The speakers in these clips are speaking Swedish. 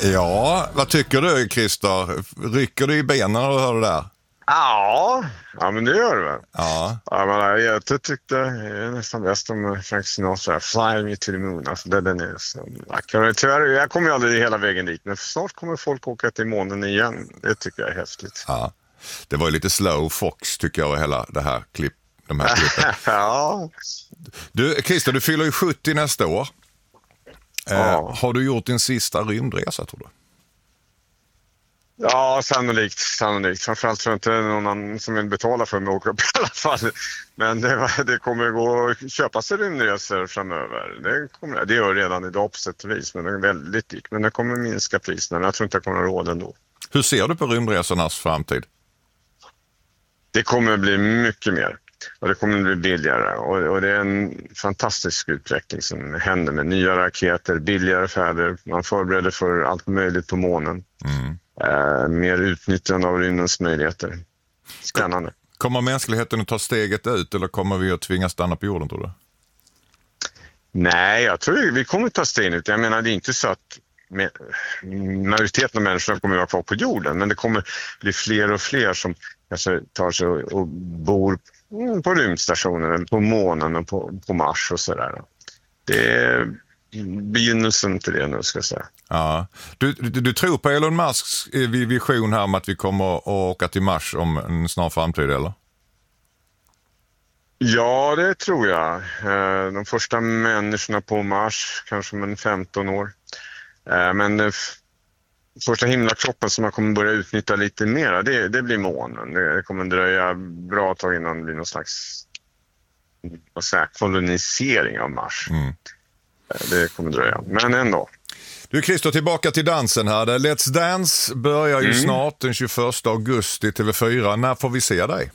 Ja, vad tycker du, Christer? Rycker du i benen när du hör det där? Ja, men det gör det väl. Ja. Jag tyckte det är nästan bäst om Frank Sinatra, Fly Me to the Moon. Alltså, den är så vacker. Tyvärr, jag kommer ju aldrig hela vägen dit, men snart kommer folk åka till månen igen. Det tycker jag är häftigt. Ja. Det var ju lite slow fox tycker jag, hela det här de här klippen. Ja. Du, Christer, du fyller ju 70 nästa år. Ja. Har du gjort din sista rymdresa, tror du? Ja, sannolikt. Framförallt tror jag inte någon annan som vill betala för mig att åka upp i alla fall. Men det kommer gå att köpa sig rymdresor framöver. Det gör redan idag på sätt och vis, men det är väldigt dyrt. Men det kommer minska priserna. Jag tror inte jag kommer ha råd ändå. Hur ser du på rymdresornas framtid? Det kommer bli mycket mer. Och det kommer bli billigare. Och det är en fantastisk utveckling som händer med nya raketer, billigare färder. Man förbereder för allt möjligt på månen. Mer utnyttjande av rymdens möjligheter. Spännande. Kommer mänskligheten att ta steget ut eller kommer vi att tvingas stanna på jorden, tror du? Nej, jag tror vi kommer att ta steget ut. Jag menar, det är inte så att majoriteten av människorna kommer att vara kvar på jorden. Men det kommer bli fler och fler som kanske tar sig och bor på rymdstationen eller på månen och på Mars och sådär. Det är begynnelsen till det nu, ska jag säga. Ja. Du tror på Elon Musks vision här om att vi kommer att åka till Mars om en snar framtid, eller? Ja, det tror jag. De första människorna på Mars, kanske om 15 år. Men första himlakroppen som man kommer börja utnyttja lite mer, det blir månen. Det kommer dröja bra tag innan det blir någon slags kolonisering av Mars. Det kommer dröja, men ändå. Du, Christer, tillbaka till dansen här. Let's Dance börjar ju snart den 21 augusti TV4. När får vi se dig?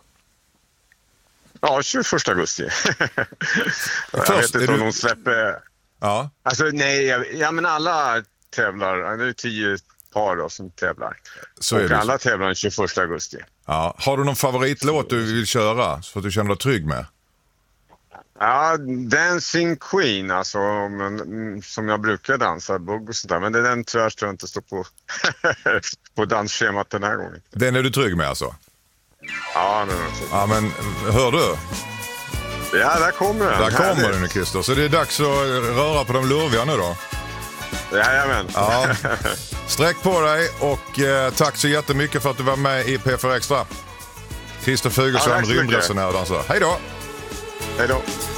Ja, 21 augusti. Jag vet inte om de släpper... Ja. Alltså nej, men alla tävlar. Det är 10 par då som tävlar. Så och alla tävlar den 21 augusti. Ja. Har du någon favoritlåt du vill köra så att du känner dig trygg med? Ja, Dancing Queen, alltså, som jag brukar dansa, bugg och sånt där. Men den tror jag inte står på dansschemat den här gången. Den är du trygg med alltså? Ja, den är trygg. Ja, men hör du? Ja, där kommer den. Där kommer den nu, Christer. Så det är dags att röra på de lurviga nu då. Jajamän. Ja. Sträck på dig och tack så jättemycket för att du var med i P4 Extra. Christer Fuglesson, rymdresenär och dansare. Hej då! Hej då!